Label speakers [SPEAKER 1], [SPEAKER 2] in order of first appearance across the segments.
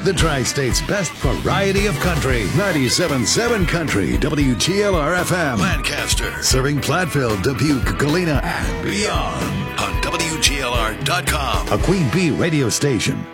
[SPEAKER 1] The Tri-State's best variety of country. 97.7 Country, WGLR-FM, Lancaster. Serving Platteville, Dubuque, Galena, and beyond. On WGLR.com, a Queen Bee radio station.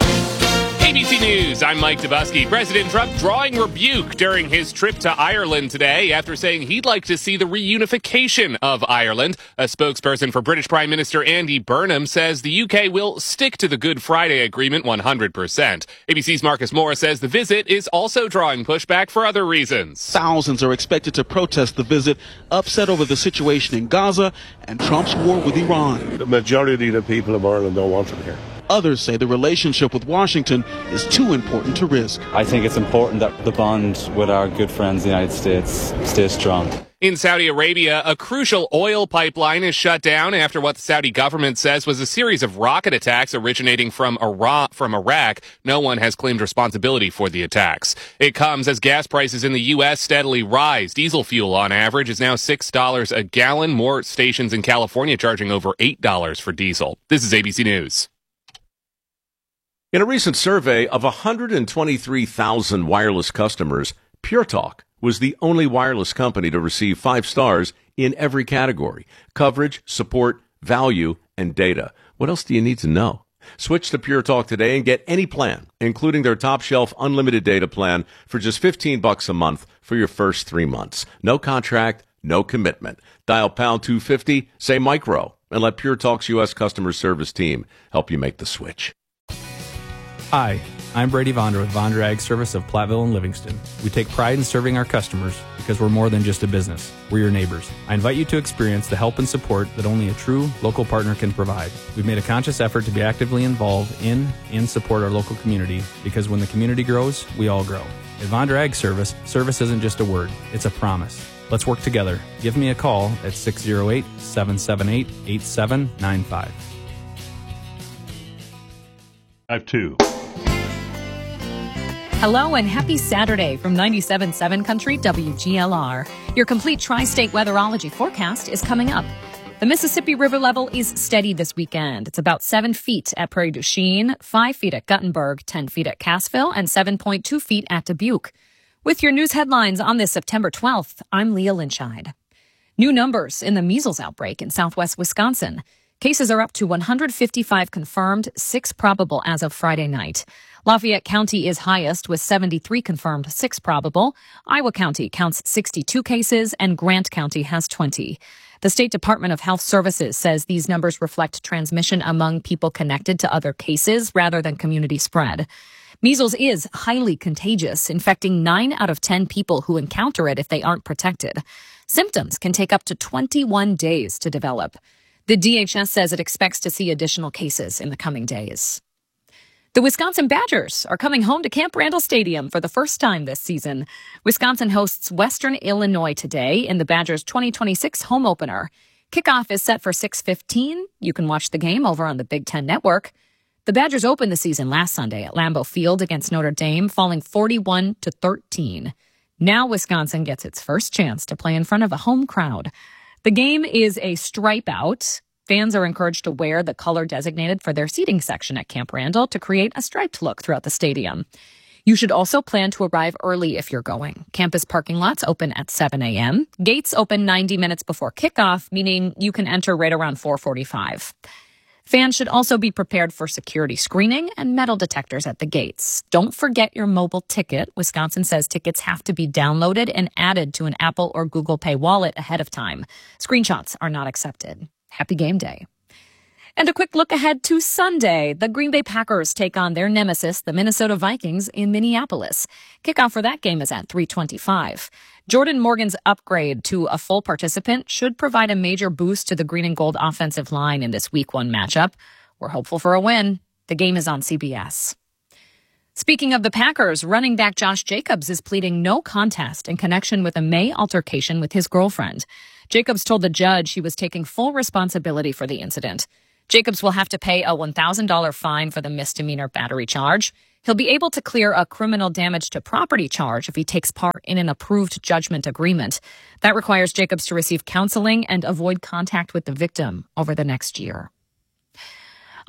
[SPEAKER 2] ABC News, I'm Mike Dubusky. President Trump drawing rebuke during his trip to Ireland today after saying he'd like to see the reunification of Ireland. A spokesperson for British Prime Minister Andy Burnham says the UK will stick to the Good Friday Agreement 100%. ABC's Marcus Moore says the visit is also drawing pushback for other reasons.
[SPEAKER 3] Thousands are expected to protest the visit, upset over the situation in Gaza and Trump's war with Iran.
[SPEAKER 4] The majority of the people of Ireland don't want him here.
[SPEAKER 3] Others say the relationship with Washington is too important to risk.
[SPEAKER 5] I think it's important that the bond with our good friends, the United States, stays strong.
[SPEAKER 2] In Saudi Arabia, a crucial oil pipeline is shut down after what the Saudi government says was a series of rocket attacks originating from Iraq. No one has claimed responsibility for the attacks. It comes as gas prices in the U.S. steadily rise. Diesel fuel, on average, is now $6 a gallon. More stations in California charging over $8 for diesel. This is ABC News.
[SPEAKER 6] In a recent survey of 123,000 wireless customers, Pure Talk was the only wireless company to receive 5 stars in every category: coverage, support, value, and data. What else do you need to know? Switch to Pure Talk today and get any plan, including their top shelf unlimited data plan, for just $15 a month for your first 3 months. No contract, no commitment. Dial pound 250, say micro, and let Pure Talk's U.S. customer service team help you make the switch.
[SPEAKER 7] Hi, I'm Brady Vonder with Vonder Ag Service of Platteville and Livingston. We take pride in serving our customers because we're more than just a business. We're your neighbors. I invite you to experience the help and support that only a true local partner can provide. We've made a conscious effort to be actively involved in and support our local community because when the community grows, we all grow. At Vonder Ag Service, service isn't just a word, it's a promise. Let's work together. Give me a call at 608-778-8795.
[SPEAKER 4] I have 2.
[SPEAKER 8] Hello and happy Saturday from 97.7 Country WGLR. Your complete tri-state weatherology forecast is coming up. The Mississippi River level is steady this weekend. It's about 7 feet at Prairie du Chien, 5 feet at Guttenberg, 10 feet at Cassville, and 7.2 feet at Dubuque. With your news headlines on this September 12th, I'm Leah Lynchide. New numbers in the measles outbreak in southwest Wisconsin. Cases are up to 155 confirmed, 6 probable as of Friday night. Lafayette County is highest with 73 confirmed, 6 probable. Iowa County counts 62 cases and Grant County has 20. The State Department of Health Services says these numbers reflect transmission among people connected to other cases rather than community spread. Measles is highly contagious, infecting 9 out of 10 people who encounter it if they aren't protected. Symptoms can take up to 21 days to develop. The DHS says it expects to see additional cases in the coming days. The Wisconsin Badgers are coming home to Camp Randall Stadium for the first time this season. Wisconsin hosts Western Illinois today in the Badgers' 2026 home opener. Kickoff is set for 6:15. You can watch the game over on the Big Ten Network. The Badgers opened the season last Sunday at Lambeau Field against Notre Dame, falling 41-13. Now Wisconsin gets its first chance to play in front of a home crowd. The game is a stripe out. Fans are encouraged to wear the color designated for their seating section at Camp Randall to create a striped look throughout the stadium. You should also plan to arrive early if you're going. Campus parking lots open at 7 a.m. Gates open 90 minutes before kickoff, meaning you can enter right around 4:45. Fans should also be prepared for security screening and metal detectors at the gates. Don't forget your mobile ticket. Wisconsin says tickets have to be downloaded and added to an Apple or Google Pay wallet ahead of time. Screenshots are not accepted. Happy game day. And a quick look ahead to Sunday. The Green Bay Packers take on their nemesis, the Minnesota Vikings, in Minneapolis. Kickoff for that game is at 3:25. Jordan Morgan's upgrade to a full participant should provide a major boost to the green and gold offensive line in this Week 1 matchup. We're hopeful for a win. The game is on CBS. Speaking of the Packers, running back Josh Jacobs is pleading no contest in connection with a May altercation with his girlfriend. Jacobs told the judge he was taking full responsibility for the incident. Jacobs will have to pay a $1,000 fine for the misdemeanor battery charge. He'll be able to clear a criminal damage to property charge if he takes part in an approved judgment agreement. That requires Jacobs to receive counseling and avoid contact with the victim over the next year.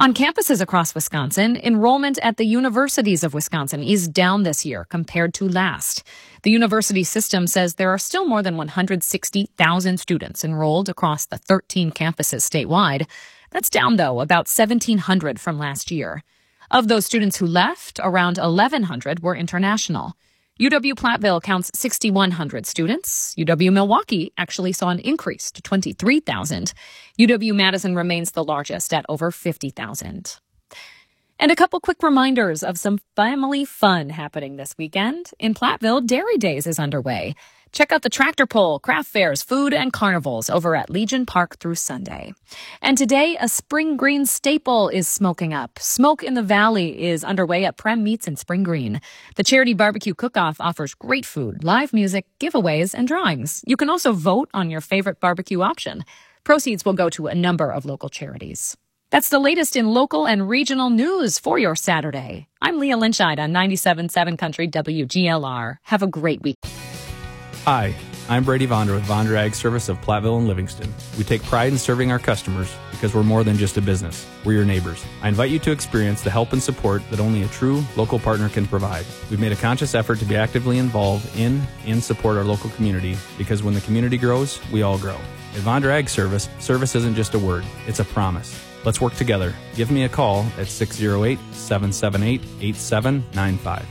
[SPEAKER 8] On campuses across Wisconsin, enrollment at the universities of Wisconsin is down this year compared to last. The university system says there are still more than 160,000 students enrolled across the 13 campuses statewide. That's down, though, about 1,700 from last year. Of those students who left, around 1,100 were international. UW-Platteville counts 6,100 students. UW-Milwaukee actually saw an increase to 23,000. UW-Madison remains the largest at over 50,000. And a couple quick reminders of some family fun happening this weekend. In Platteville, Dairy Days is underway. Check out the tractor pull, craft fairs, food, and carnivals over at Legion Park through Sunday. And today, a Spring Green staple is smoking up. Smoke in the Valley is underway at Prem Meats in Spring Green. The charity barbecue cook-off offers great food, live music, giveaways, and drawings. You can also vote on your favorite barbecue option. Proceeds will go to a number of local charities. That's the latest in local and regional news for your Saturday. I'm Leah Lynchide on 97.7 Country WGLR. Have a great week.
[SPEAKER 7] Hi, I'm Brady Vonder with Vonder Ag Service of Platteville and Livingston. We take pride in serving our customers because we're more than just a business. We're your neighbors. I invite you to experience the help and support that only a true local partner can provide. We've made a conscious effort to be actively involved in and support our local community because when the community grows, we all grow. At Vonder Ag Service, service isn't just a word, it's a promise. Let's work together. Give me a call at 608-778-8795.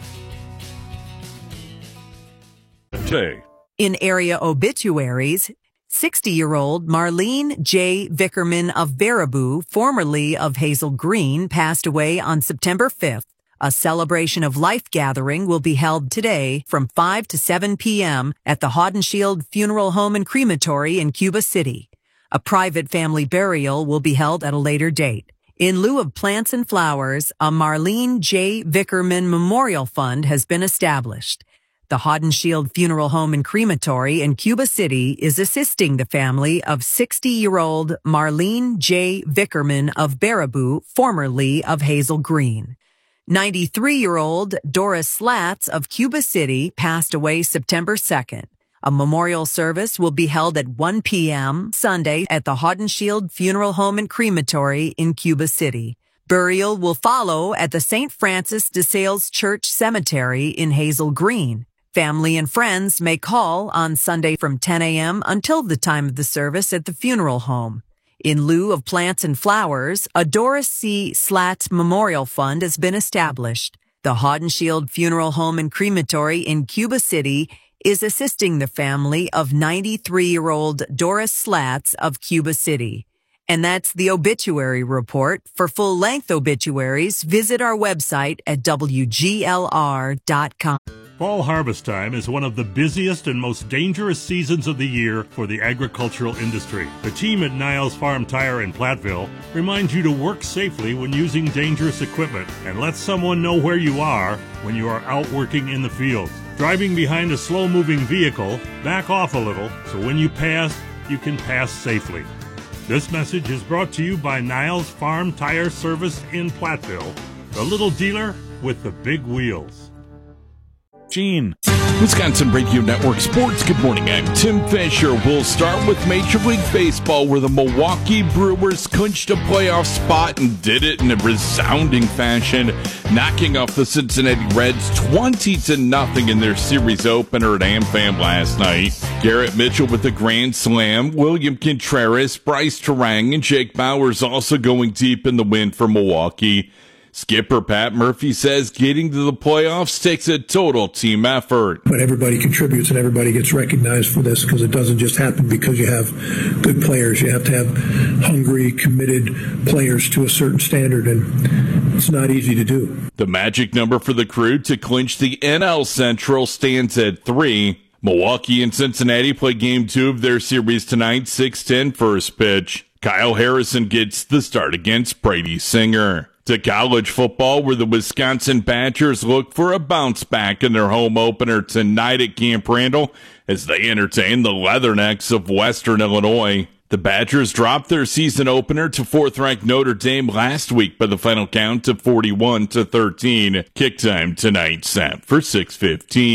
[SPEAKER 4] Jay.
[SPEAKER 9] In area obituaries, 60-year-old Marlene J. Vickerman of Baraboo, formerly of Hazel Green, passed away on September 5th. A celebration of life gathering will be held today from 5 to 7 p.m. at the Haudenschild Funeral Home and Crematory in Cuba City. A private family burial will be held at a later date. In lieu of plants and flowers, a Marlene J. Vickerman Memorial Fund has been established. The Haudenschild Funeral Home and Crematory in Cuba City is assisting the family of 60-year-old Marlene J. Vickerman of Baraboo, formerly of Hazel Green. 93-year-old Doris Slats of Cuba City passed away September 2nd. A memorial service will be held at 1 p.m. Sunday at the Haudenschild Funeral Home and Crematory in Cuba City. Burial will follow at the St. Francis de Sales Church Cemetery in Hazel Green. Family and friends may call on Sunday from 10 a.m. until the time of the service at the funeral home. In lieu of plants and flowers, a Doris C. Slats Memorial Fund has been established. The Haudenschild Funeral Home and Crematory in Cuba City is assisting the family of 93-year-old Doris Slats of Cuba City. And that's the obituary report. For full-length obituaries, visit our website at WGLR.com.
[SPEAKER 4] Fall harvest time is one of the busiest and most dangerous seasons of the year for the agricultural industry. The team at Niles Farm Tire in Platteville reminds you to work safely when using dangerous equipment and let someone know where you are when you are out working in the field. Driving behind a slow-moving vehicle, back off a little so when you pass, you can pass safely. This message is brought to you by Niles Farm Tire Service in Platteville, the little dealer with the big wheels.
[SPEAKER 10] Gene. Wisconsin Radio Network Sports. Good morning. I'm Tim Fisher. We'll start with Major League Baseball, where the Milwaukee Brewers clinched a playoff spot and did it in a resounding fashion, knocking off the Cincinnati Reds 20-0 in their series opener at AmFam last night. Garrett Mitchell with a grand slam. William Contreras, Bryce Terang, and Jake Bauers also going deep in the win for Milwaukee. Skipper Pat Murphy says getting to the playoffs takes a total team effort.
[SPEAKER 11] But everybody contributes and everybody gets recognized for this because it doesn't just happen because you have good players. You have to have hungry, committed players to a certain standard, and it's not easy to do.
[SPEAKER 10] The magic number for the Crew to clinch the NL Central stands at 3. Milwaukee and Cincinnati play Game 2 of their series tonight, 6:10 first pitch. Kyle Harrison gets the start against Brady Singer. To college football, where the Wisconsin Badgers look for a bounce back in their home opener tonight at Camp Randall as they entertain the Leathernecks of Western Illinois. The Badgers dropped their season opener to 4th-ranked Notre Dame last week by the final count of 41-13. Kick time tonight set for 6:15.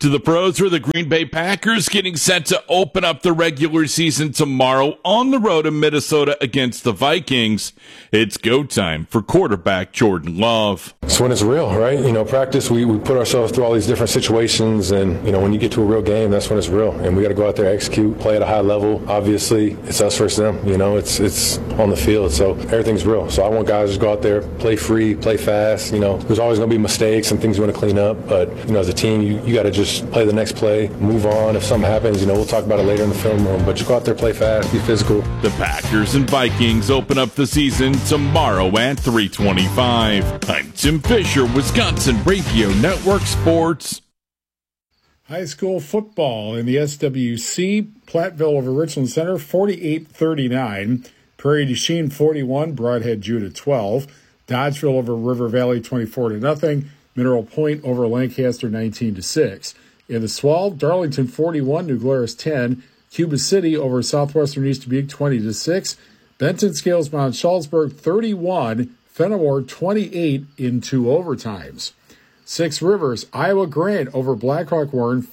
[SPEAKER 10] To the pros, where the Green Bay Packers getting set to open up the regular season tomorrow on the road in Minnesota against the Vikings. It's go time for quarterback Jordan Love.
[SPEAKER 12] It's when it's real, right? Practice, we put ourselves through all these different situations, and, when you get to a real game, that's when it's real. And we got to go out there, execute, play at a high level. Obviously, it's us versus them. It's on the field, so everything's real. So I want guys to just go out there, play free, play fast. There's always going to be mistakes and things you want to clean up, but, as a team, you got to just play the next play, move on. If something happens, we'll talk about it later in the film room, but just go out there, play fast, be physical.
[SPEAKER 10] The Packers and Vikings open up the season tomorrow at 3:25. I'm Tim Fisher, Wisconsin Radio Network Sports.
[SPEAKER 13] High school football in the SWC, Platteville over Richland Center, 48-39. Prairie du Chien, 41. Broadhead Judah, 12. Dodgeville over River Valley, 24-0. Mineral Point over Lancaster, 19-6. In the SWAL, Darlington 41, New Glarus 10. Cuba City over Southwestern East Dubuque, 20-6. Benton Scales Mount Shalsburg 31, Fenimore 28 in 2 overtimes. Six Rivers, Iowa Grant over Blackhawk Warren,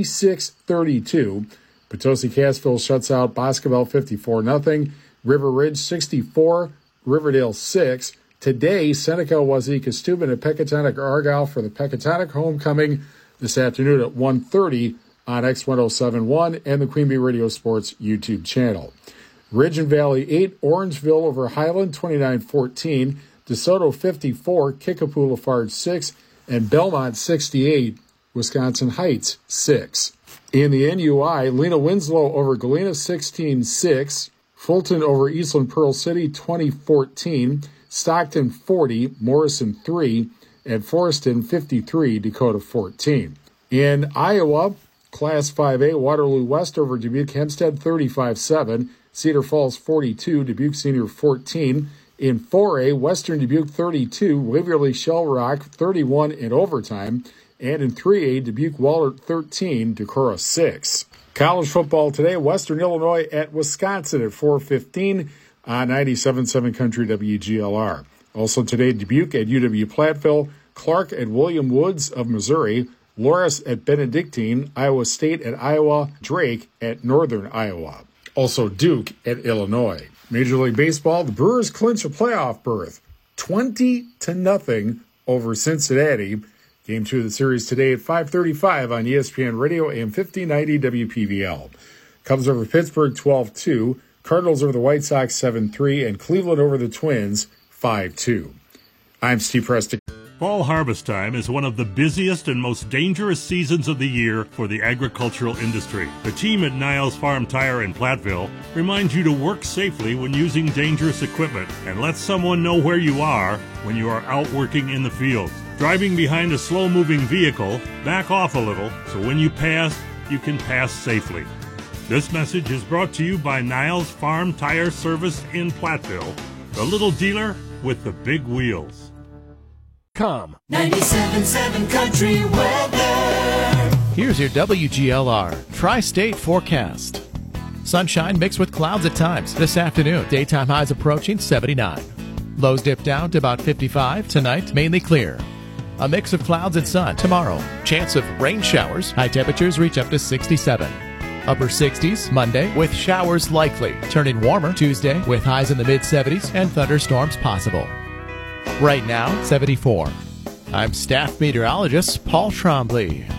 [SPEAKER 13] 56-32. Potosi Cassville shuts out Boscobel 54-0. River Ridge 64, Riverdale 6. Today, Seneca Wazeeka Steuben and Pecatonic Argyle for the Pecatonic homecoming this afternoon at 1:30 on X1071 and the Queen Bee Radio Sports YouTube channel. Ridge and Valley 8, Orangeville over Highland 29-14, DeSoto 54, Kickapoo Lafarge 6, and Belmont 68, Wisconsin Heights 6. In the NUI, Lena Winslow over Galena 16-6, Fulton over Eastland Pearl City 20-14, Stockton 40, Morrison 3, and Forreston 53, Dakota 14. In Iowa, Class 5A, Waterloo West over Dubuque Hempstead 35-7, Cedar Falls 42, Dubuque Senior 14. In 4A, Western Dubuque 32, Waverly Shell Rock 31 in overtime. And in 3A, Dubuque Wahlert 13, Decorah 6. College football today, Western Illinois at Wisconsin at 4:15 on 97.7 Country WGLR. Also today, Dubuque at UW-Platteville, Clark at William Woods of Missouri, Loras at Benedictine, Iowa State at Iowa, Drake at Northern Iowa. Also Duke at Illinois. Major League Baseball, the Brewers clinch a playoff berth, 20-0 over Cincinnati. Game 2 of the series today at 5:35 on ESPN Radio AM 1590 WPVL. Cubs over Pittsburgh 12-2, Cardinals over the White Sox 7-3, and Cleveland over the Twins 5-2. I'm Steve Preston.
[SPEAKER 4] Fall harvest time is one of the busiest and most dangerous seasons of the year for the agricultural industry. The team at Niles Farm Tire in Platteville reminds you to work safely when using dangerous equipment and let someone know where you are when you are out working in the fields. Driving behind a slow-moving vehicle, back off a little so when you pass, you can pass safely. This message is brought to you by Niles Farm Tire Service in Platteville, the little dealer with the big wheels.
[SPEAKER 14] 97.7 Country Weather.
[SPEAKER 15] Here's your WGLR Tri-State forecast. Sunshine mixed with clouds at times this afternoon. Daytime highs approaching 79. Lows dip down to about 55. Tonight, mainly clear. A mix of clouds and sun tomorrow. Chance of rain showers. High temperatures reach up to 67. Upper 60s Monday with showers likely. Turning warmer Tuesday with highs in the mid-70s and thunderstorms possible. Right now, 74. I'm staff meteorologist Paul Trombley.